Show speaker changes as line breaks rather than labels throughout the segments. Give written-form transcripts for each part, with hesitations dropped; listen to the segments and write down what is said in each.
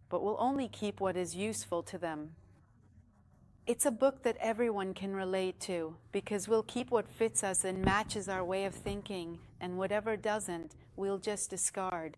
but will only keep what is useful to them. It's a book that everyone can relate to, because we'll keep what fits us and matches our way of thinking, and whatever doesn't, we'll just discard.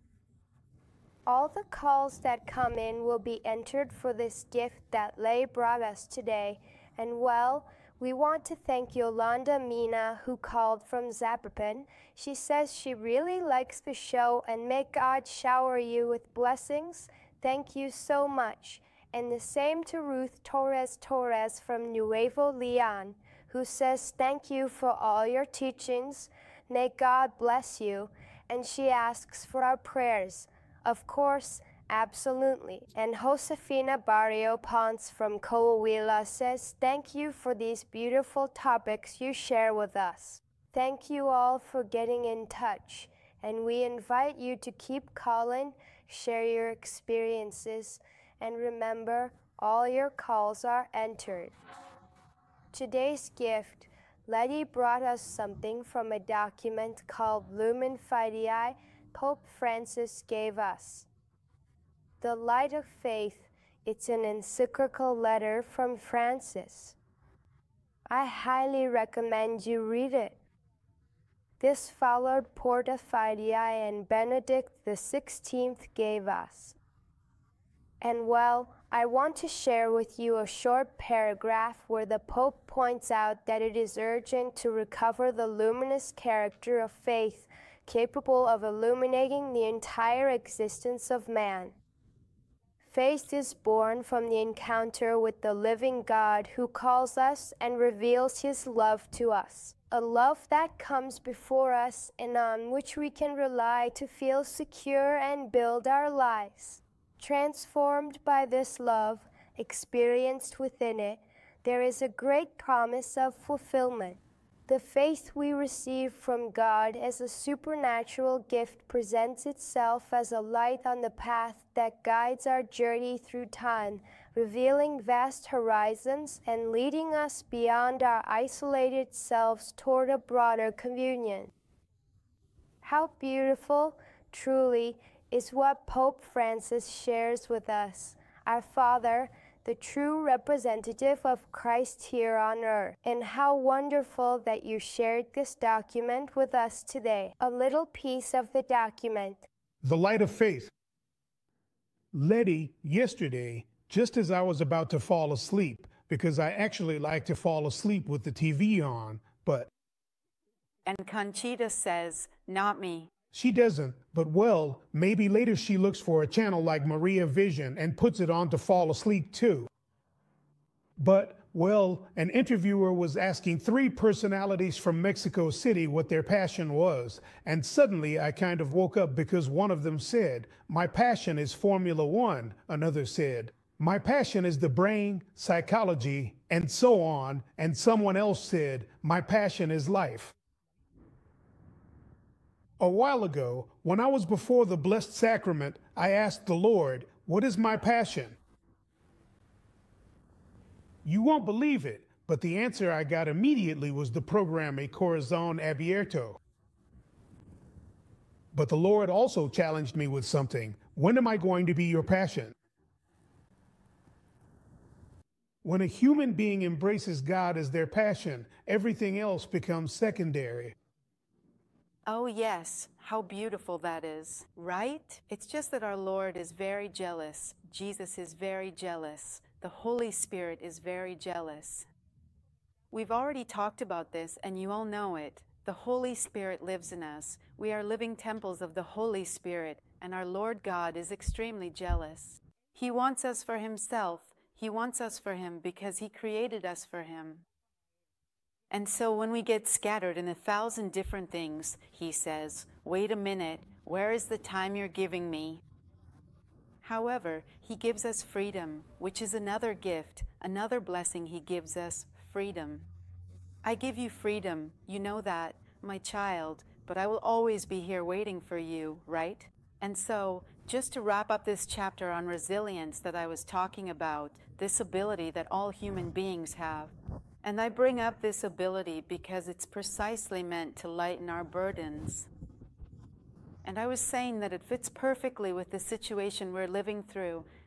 All the calls that come in will be entered for this gift that Lay brought us today. And well, we want to thank Yolanda Mina, who called from Zapopan. She says she really likes the show, and may God shower you with blessings. Thank you so much. And the same to Ruth Torres from Nuevo Leon, who says thank you for all your teachings. May God bless you. And she asks for our prayers. Of course, absolutely. And Josefina Barrio Ponce from Coahuila says, thank you for these beautiful topics you share with us. Thank you all for getting in touch. And we invite you to keep calling, share your experiences, and remember, all your calls are entered. Today's gift, Letty brought us something from a document called Lumen Fidei Pope Francis gave us. The Light of Faith, it's an encyclical letter from Francis. I highly recommend you read it. This followed Porta Fidei and Benedict XVI gave us. And well, I want to share with you a short paragraph where the Pope points out that it is urgent to recover the luminous character of faith, capable of illuminating the entire existence of man. Faith is born from the encounter with the living God who calls us and reveals his love to us, a love that comes before us and on which we can rely to feel secure and build our lives. Transformed by this love, experienced within it, there is a great promise of fulfillment. The faith we receive from God as a supernatural gift presents itself as a light on the path that guides our journey through time, revealing vast horizons and leading us beyond our isolated selves toward a broader communion. How beautiful, truly, is what Pope Francis shares with us, our Father, the true representative of Christ here on earth. And how wonderful that you shared this document with us today. A little piece of the document.
The Light of Faith. Letty, yesterday, just as I was about to fall asleep, because I actually like to fall asleep with the TV on, but...
And Conchita says, not me.
She doesn't, but well, maybe later she looks for a channel like Maria Vision and puts it on to fall asleep too. But, well, an interviewer was asking 3 personalities from Mexico City what their passion was, and suddenly I kind of woke up because one of them said, my passion is Formula One, another said. My passion is the brain, psychology, and so on, and someone else said, my passion is life. A while ago, when I was before the Blessed Sacrament, I asked the Lord, what is my passion? You won't believe it, but the answer I got immediately was the programa Corazón Abierto. But the Lord also challenged me with something. When am I going to be your passion? When a human being embraces God as their passion, everything else becomes secondary.
Oh yes, how beautiful that is, right? It's just that our Lord is very jealous. Jesus is very jealous. The Holy Spirit is very jealous. We've already talked about this, and you all know it. The Holy Spirit lives in us. We are living temples of the Holy Spirit, and our Lord God is extremely jealous. He wants us for himself. He wants us for him because he created us for him. And so when we get scattered in 1,000 different things, he says, wait a minute, where is the time you're giving me? However, he gives us freedom, which is another gift, another blessing he gives us, freedom. I give you freedom, you know that, my child, but I will always be here waiting for you, right? And so, just to wrap up this chapter on resilience that I was talking about, this ability that all human beings have. And I bring up this ability because it's precisely meant to lighten our burdens. And I was saying that it fits perfectly with the situation we're living through,